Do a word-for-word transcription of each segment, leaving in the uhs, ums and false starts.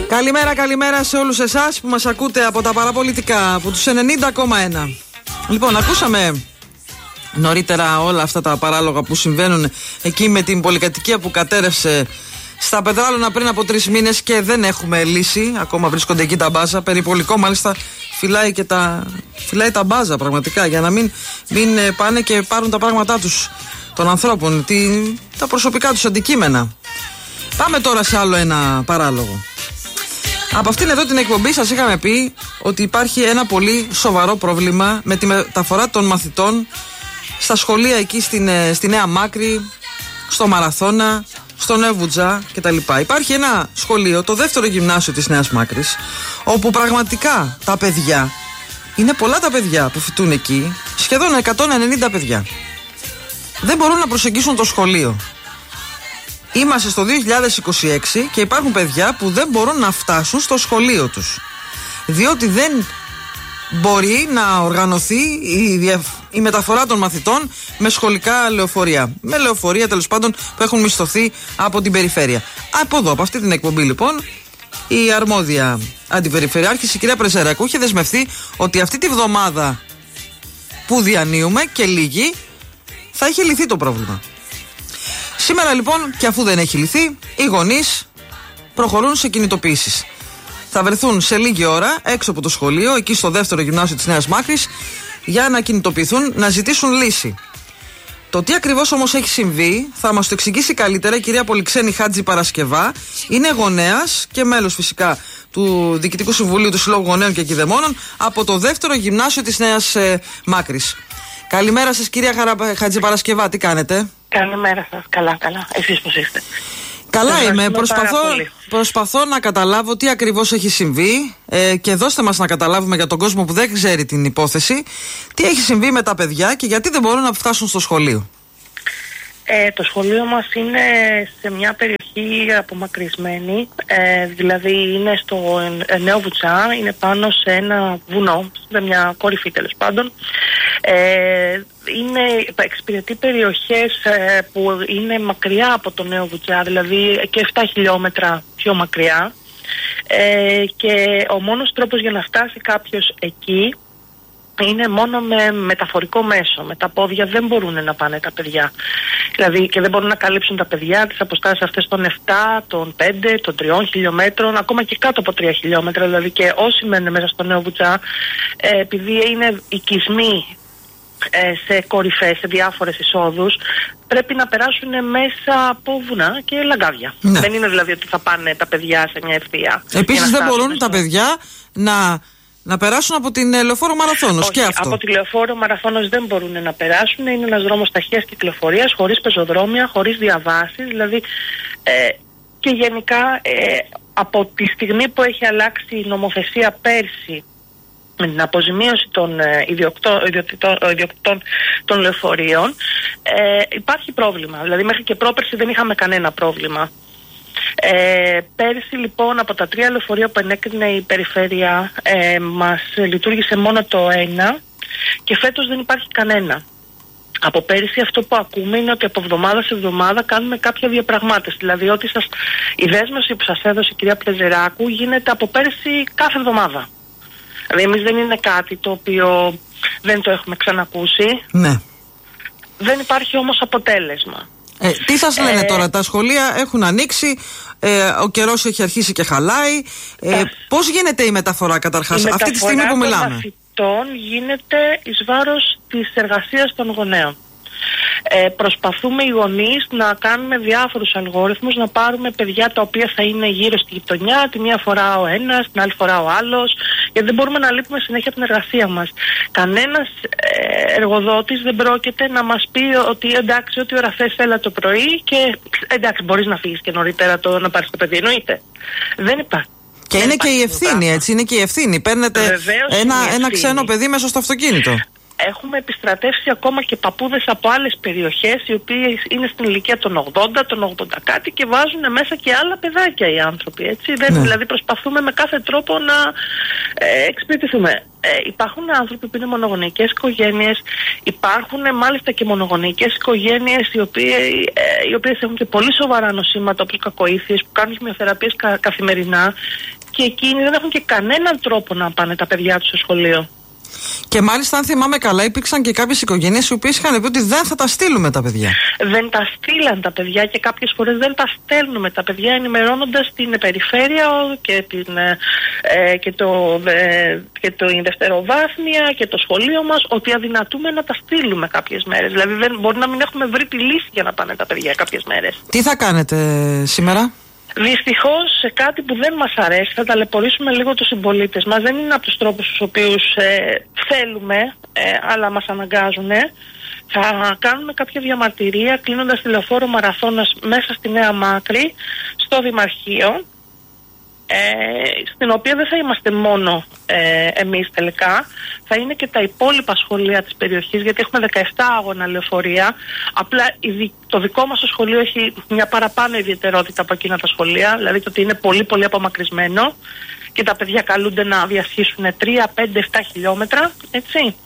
Καλημέρα, καλημέρα σε όλους εσάς που μας ακούτε από τα παραπολιτικά, από τους ενενήντα κόμμα ένα. Λοιπόν, ακούσαμε νωρίτερα όλα αυτά τα παράλογα που συμβαίνουν εκεί με την πολυκατοικία που κατέρευσε στα Πετράλωνα πριν από τρεις μήνες και δεν έχουμε λύση. Ακόμα βρίσκονται εκεί τα μπάζα. Περιπολικό μάλιστα φυλάει και τα, φυλάει τα μπάζα πραγματικά για να μην, μην πάνε και πάρουν τα πράγματά τους των ανθρώπων, τη, τα προσωπικά τους αντικείμενα. Πάμε τώρα σε άλλο ένα παράλογο. Από αυτήν εδώ την εκπομπή σας είχαμε πει ότι υπάρχει ένα πολύ σοβαρό πρόβλημα με τη μεταφορά των μαθητών στα σχολεία εκεί στην, στη Νέα Μάκρη, στο Μαραθώνα, στο Νέο Βουτζά κτλ. Υπάρχει ένα σχολείο, το δεύτερο γυμνάσιο της Νέας Μάκρης, όπου πραγματικά τα παιδιά, είναι πολλά τα παιδιά που φοιτούν εκεί, σχεδόν εκατόν ενενήντα παιδιά, δεν μπορούν να προσεγγίσουν το σχολείο. Είμαστε στο δύο χιλιάδες είκοσι έξι και υπάρχουν παιδιά που δεν μπορούν να φτάσουν στο σχολείο τους, διότι δεν μπορεί να οργανωθεί η, δια... η μεταφορά των μαθητών με σχολικά λεωφορεία. Με λεωφορεία τέλος πάντων που έχουν μισθωθεί από την περιφέρεια. Από εδώ, από αυτή την εκπομπή λοιπόν, η αρμόδια αντιπεριφερειάρχης, η κυρία Πρεζεράκου, είχε δεσμευτεί ότι αυτή τη βδομάδα που διανύουμε και λίγη θα έχει λυθεί το πρόβλημα. Σήμερα λοιπόν, και αφού δεν έχει λυθεί, οι γονείς προχωρούν σε κινητοποιήσεις. Θα βρεθούν σε λίγη ώρα έξω από το σχολείο, εκεί στο δεύτερο γυμνάσιο της Νέας Μάκρης, για να κινητοποιηθούν, να ζητήσουν λύση. Το τι ακριβώς όμως έχει συμβεί θα μας το εξηγήσει καλύτερα η κυρία Πολυξένη Χάτζη Παρασκευά. Είναι γονέας και μέλος φυσικά του Διοικητικού Συμβουλίου του Συλλόγου Γονέων και Κηδεμόνων από το δεύτερο γυμνάσιο της Νέας ε, Μάκρης. Καλημέρα σας κυρία Χάτζη Παρασκευά, τι κάνετε? Καλημέρα σας, καλά, καλά. Εσείς πώς είστε? Καλά είμαι, προσπαθώ, προσπαθώ να καταλάβω τι ακριβώς έχει συμβεί ε, και δώστε μας να καταλάβουμε για τον κόσμο που δεν ξέρει την υπόθεση, τι έχει συμβεί με τα παιδιά και γιατί δεν μπορούν να φτάσουν στο σχολείο. Ε, το σχολείο μας είναι σε μια περιοχή απομακρυσμένη, ε, δηλαδή είναι στο Νέο Βουτσά, είναι πάνω σε ένα βουνό, σε μια κορυφή τέλος πάντων. Ε, είναι, εξυπηρετεί περιοχές ε, που είναι μακριά από το Νέο Βουτσά, δηλαδή και επτά χιλιόμετρα πιο μακριά, ε, και ο μόνος τρόπος για να φτάσει κάποιος εκεί είναι μόνο με μεταφορικό μέσο. Με τα πόδια δεν μπορούν να πάνε τα παιδιά. Δηλαδή και δεν μπορούν να καλύψουν τα παιδιά τις αποστάσεις αυτές των επτά, των πέντε, των τριών χιλιόμετρων, ακόμα και κάτω από τρία χιλιόμετρα. Δηλαδή και όσοι μένουν μέσα στο Νέο Βουτσά, ε, επειδή είναι οικισμοί ε, σε κορυφές, σε διάφορες εισόδους, πρέπει να περάσουν μέσα από βουνά και λαγκάδια. Ναι. Δεν είναι δηλαδή ότι θα πάνε τα παιδιά σε μια ευθεία. Επίσης δεν μπορούν στο... τα παιδιά να... να περάσουν από την Λεωφόρο Μαραθώνος. Όχι, και αυτό. Από τη Λεωφόρο Μαραθώνος δεν μπορούν να περάσουν. Είναι ένας δρόμος ταχείας κυκλοφορίας, χωρίς πεζοδρόμια, χωρίς διαβάσεις. Δηλαδή, ε, και γενικά ε, από τη στιγμή που έχει αλλάξει η νομοθεσία πέρσι με την αποζημίωση των ε, ιδιοκτητών των λεωφορείων, ε, υπάρχει πρόβλημα. Δηλαδή μέχρι και πρόπερσι δεν είχαμε κανένα πρόβλημα. Ε, πέρυσι λοιπόν από τα τρία λεωφορεία που ενέκρινε η περιφέρεια ε, μας λειτουργήσε μόνο το ένα και φέτος δεν υπάρχει κανένα. Από πέρυσι αυτό που ακούμε είναι ότι από εβδομάδα σε εβδομάδα κάνουμε κάποια διαπραγμάτευση. Δηλαδή ότι σας, η δέσμευση που σας έδωσε η κυρία Πρεζεράκου γίνεται από πέρυσι κάθε εβδομάδα. Δηλαδή εμείς δεν είναι κάτι το οποίο δεν το έχουμε ξανακούσει. Ναι. Δεν υπάρχει όμως αποτέλεσμα. Ε, τι σας λένε ε, τώρα, τα σχολεία έχουν ανοίξει, ε, ο καιρός έχει αρχίσει και χαλάει. Ε, πώς γίνεται η μεταφορά καταρχάς, η αυτή τη στιγμή που μιλάμε? Η μεταφορά των μαθητών γίνεται εις βάρος της εργασίας των γονέων. Ε, προσπαθούμε οι γονείς να κάνουμε διάφορους αλγόριθμους, να πάρουμε παιδιά τα οποία θα είναι γύρω στη γειτονιά, τη μία φορά ο ένας, την άλλη φορά ο άλλος, γιατί δεν μπορούμε να λείπουμε συνέχεια από την εργασία μας. Κανένας ε, εργοδότης δεν πρόκειται να μας πει ότι εντάξει, ό,τι ώρα θες έλα το πρωί και εντάξει, μπορείς να φύγεις και νωρίτερα το, να πάρεις το παιδί. Εννοείται. Δεν υπάρχει. Και είναι και η ευθύνη, έτσι, είναι και η ευθύνη. Παίρνετε ένα, ένα ξένο παιδί μέσα στο αυτοκίνητο. Έχουμε επιστρατεύσει ακόμα και παππούδες από άλλες περιοχές, οι οποίες είναι στην ηλικία των ογδόντα, των ογδόντα κάτι και βάζουν μέσα και άλλα παιδάκια οι άνθρωποι. Έτσι. Δεν, ναι. Δηλαδή προσπαθούμε με κάθε τρόπο να ε, εξυπηρετηθούμε. Ε, υπάρχουν άνθρωποι που είναι μονογονεϊκές οικογένειες, υπάρχουν μάλιστα και μονογονεϊκές οικογένειες οι οποίες, ε, οι οποίες έχουν και πολύ σοβαρά νοσήματα όπως κακοήθειες, που κάνουν χημειοθεραπείες κα, καθημερινά και εκείνοι δεν έχουν και κανέναν τρόπο να πάνε τα παιδιά τους στο σχολείο. Και μάλιστα, αν θυμάμαι καλά, υπήρξαν και κάποιες οικογένειες οι οποίες είχαν πει ότι δεν θα τα στείλουμε τα παιδιά. Δεν τα στείλαν τα παιδιά και κάποιες φορές δεν τα στέλνουμε τα παιδιά, ενημερώνοντας την περιφέρεια και, την, ε, και, το, ε, και το η δευτεροβάθμια και το σχολείο μας ότι αδυνατούμε να τα στείλουμε κάποιες μέρες. Δηλαδή δεν, μπορεί να μην έχουμε βρει τη λύση για να πάνε τα παιδιά κάποιες μέρες. Τι θα κάνετε σήμερα? Δυστυχώς, σε κάτι που δεν μας αρέσει, θα ταλαιπωρήσουμε λίγο τους συμπολίτες μας. Δεν είναι από τους τρόπους τους οποίους ε, θέλουμε, ε, αλλά μας αναγκάζουν. Θα κάνουμε κάποια διαμαρτυρία κλείνοντας τη λεωφόρο Μαραθώνας μέσα στη Νέα Μάκρη, στο Δημαρχείο, ε, στην οποία δεν θα είμαστε μόνο ε, εμείς τελικά, θα είναι και τα υπόλοιπα σχολεία της περιοχής, γιατί έχουμε δεκαεπτά άγωνα λεωφορεία. Απλά το δικό μας το σχολείο έχει μια παραπάνω ιδιαιτερότητα από εκείνα τα σχολεία, δηλαδή το ότι είναι πολύ πολύ απομακρυσμένο και τα παιδιά καλούνται να διασχίσουν τρία, πέντε, επτά χιλιόμετρα, έτσι.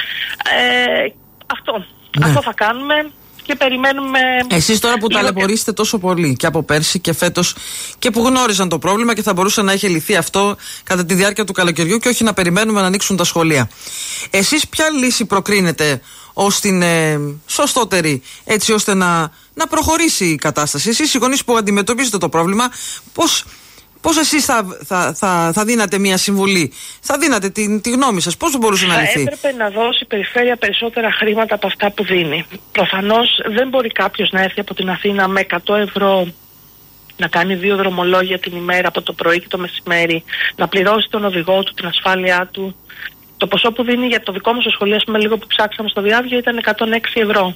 Ε, αυτό. Ναι. Αυτό θα κάνουμε. Και περιμένουμε. Εσείς τώρα που ταλαιπωρήσετε τόσο πολύ και από πέρσι και φέτος και που γνώριζαν το πρόβλημα και θα μπορούσε να έχει λυθεί αυτό κατά τη διάρκεια του καλοκαιριού και όχι να περιμένουμε να ανοίξουν τα σχολεία. Εσείς ποια λύση προκρίνετε ως την ε, σωστότερη, έτσι ώστε να, να προχωρήσει η κατάσταση? Εσείς οι γονείς που αντιμετωπίζετε το πρόβλημα, πώς. Πώς εσείς θα, θα, θα, θα δίνατε μια συμβουλή, θα δίνατε τη, τη γνώμη σας, πώς μπορούσε να λυθεί? Θα έπρεπε να δώσει η περιφέρεια περισσότερα χρήματα από αυτά που δίνει. Προφανώς δεν μπορεί κάποιος να έρθει από την Αθήνα με εκατό ευρώ να κάνει δύο δρομολόγια την ημέρα από το πρωί και το μεσημέρι, να πληρώσει τον οδηγό του, την ασφάλειά του. Το ποσό που δίνει για το δικό μου στο σχολείο, ας πούμε, λίγο που ψάξαμε στο διάβιο, ήταν εκατόν έξι ευρώ.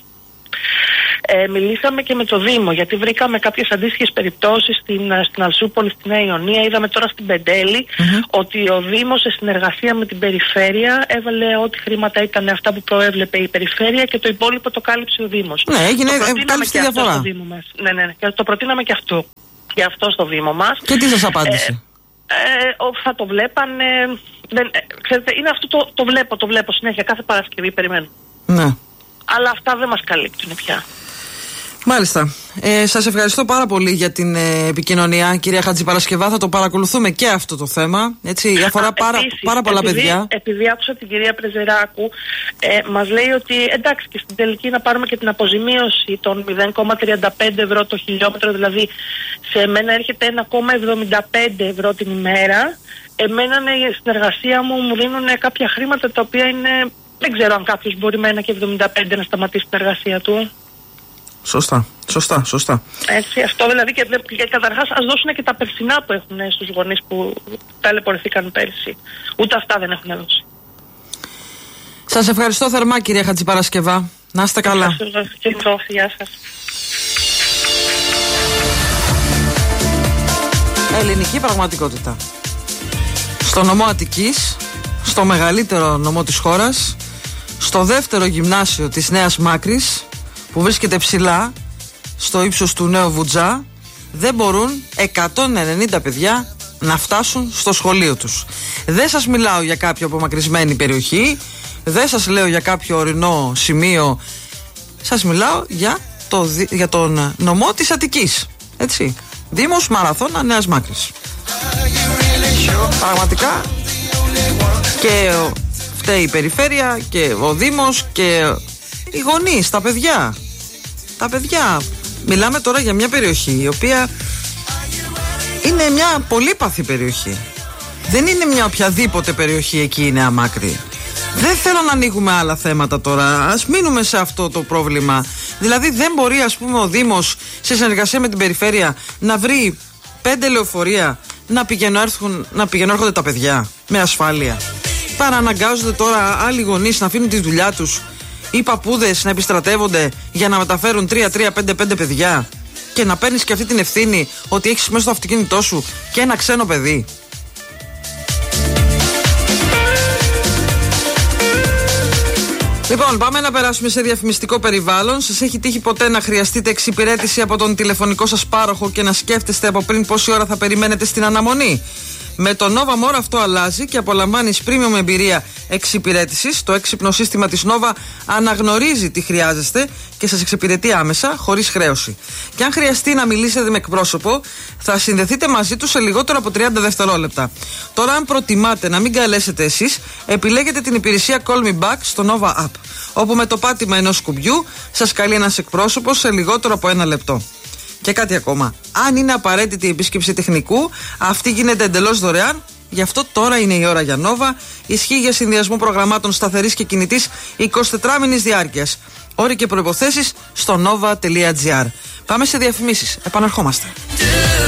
Ε, μιλήσαμε και με το Δήμο, γιατί βρήκαμε κάποιες αντίστοιχες περιπτώσεις στην, στην Αλσούπολη, στη Νέα Ιωνία. Είδαμε τώρα στην Πεντέλη mm-hmm. ότι ο Δήμος σε συνεργασία με την περιφέρεια έβαλε ό,τι χρήματα ήταν αυτά που προέβλεπε η περιφέρεια και το υπόλοιπο το κάλυψε ο Δήμος. Ναι, έγινε, κάλυψε τη διαφορά. Στο Δήμο μας. Ναι, ναι, ναι, και το προτείναμε και αυτό, και αυτό στο Δήμο μας. Και τι σας απάντησε? Ε, ε, θα το βλέπανε. Δεν, ε, ξέρετε, είναι αυτό το, το βλέπω, το βλέπω συνέχεια. Κάθε Παρασκευή περιμένω. Ναι. Αλλά αυτά δεν μας καλύπτουν πια. Μάλιστα. Ε, σας ευχαριστώ πάρα πολύ για την ε, επικοινωνία, κυρία Χατζηπαρασκευά. Θα το παρακολουθούμε και αυτό το θέμα. Έτσι, αφορά πάρα, επίσης, πάρα πολλά επειδή, παιδιά. Επειδή άκουσα την κυρία Πρεζεράκου, ε, μας λέει ότι εντάξει, και στην τελική να πάρουμε και την αποζημίωση των μηδέν κόμμα τριάντα πέντε ευρώ το χιλιόμετρο, δηλαδή σε μένα έρχεται ένα κόμμα εβδομήντα πέντε ευρώ την ημέρα. Εμένα στην εργασία μου μου δίνουν κάποια χρήματα τα οποία είναι. Δεν ξέρω αν κάποιος μπορεί με ένα και εβδομήντα πέντε να σταματήσει την εργασία του. Σωστά, σωστά, σωστά. Έτσι, αυτό δηλαδή, και, και καταρχάς ας δώσουν και τα περσινά που έχουν στους γονείς που ταλαιπωρηθήκαν πέρσι. Ούτε αυτά δεν έχουν δώσει. Σας ευχαριστώ θερμά, κυρία Χατζηπαρασκευά. Να είστε καλά. Ευχαριστώ, γεια σας. Ελληνική πραγματικότητα. Στο νομό Αττικής, στο μεγαλύτερο νομό της χώρας, στο δεύτερο γυμνάσιο της Νέας Μάκρης, που βρίσκεται ψηλά στο ύψος του Νέου Βουτζά, δεν μπορούν εκατόν ενενήντα παιδιά να φτάσουν στο σχολείο τους. Δεν σας μιλάω για κάποια απομακρυσμένη περιοχή, δεν σας λέω για κάποιο ορεινό σημείο, σας μιλάω για, το, για τον νομό της Αττικής. Έτσι, Δήμος Μαραθώνα Νέας Μάκρης. Πραγματικά και φταίει η περιφέρεια και ο Δήμος και οι γονείς, τα παιδιά. Τα παιδιά. Μιλάμε τώρα για μια περιοχή η οποία είναι μια πολύπαθη περιοχή. Δεν είναι μια οποιαδήποτε περιοχή εκεί η Νέα Μάκρη. Δεν θέλω να ανοίγουμε άλλα θέματα τώρα. Ας μείνουμε σε αυτό το πρόβλημα. Δηλαδή δεν μπορεί, ας πούμε, ο Δήμος σε συνεργασία με την περιφέρεια να βρει πέντε λεωφορεία να πηγαίνουν, έρθουν, να πηγαίνουν έρχονται τα παιδιά με ασφάλεια. Παραναγκάζονται τώρα άλλοι γονείς να αφήνουν τη δουλειά τους, οι παππούδες να επιστρατεύονται για να μεταφέρουν τρία τρία πέντε πέντε παιδιά και να παίρνεις και αυτή την ευθύνη ότι έχεις μέσα στο αυτοκίνητό σου και ένα ξένο παιδί. Λοιπόν, πάμε να περάσουμε σε διαφημιστικό περιβάλλον. Σας έχει τύχει ποτέ να χρειαστείτε εξυπηρέτηση από τον τηλεφωνικό σας πάροχο και να σκέφτεστε από πριν πόση ώρα θα περιμένετε στην αναμονή? Με το Nova More αυτό αλλάζει και απολαμβάνεις premium εμπειρία εξυπηρέτησης. Το έξυπνο σύστημα της Nova αναγνωρίζει τι χρειάζεστε και σας εξυπηρετεί άμεσα, χωρίς χρέωση. Και αν χρειαστεί να μιλήσετε με εκπρόσωπο, θα συνδεθείτε μαζί του σε λιγότερο από τριάντα δευτερόλεπτα. Τώρα, αν προτιμάτε να μην καλέσετε εσείς, επιλέγετε την υπηρεσία Call Me Back στο Nova App, όπου με το πάτημα ενός κουμπιού σας καλεί ένας εκπρόσωπος σε λιγότερο από ένα λεπτό. Και κάτι ακόμα. Αν είναι απαραίτητη η επίσκεψη τεχνικού, αυτή γίνεται εντελώς δωρεάν. Γι' αυτό τώρα είναι η ώρα για Nova. Ισχύει για συνδυασμό προγραμμάτων σταθερής και κινητής εικοσιτετράμινης διάρκειας. Όροι και προϋποθέσεις στο nova τελεία gr. Πάμε σε διαφημίσεις. Επαναρχόμαστε.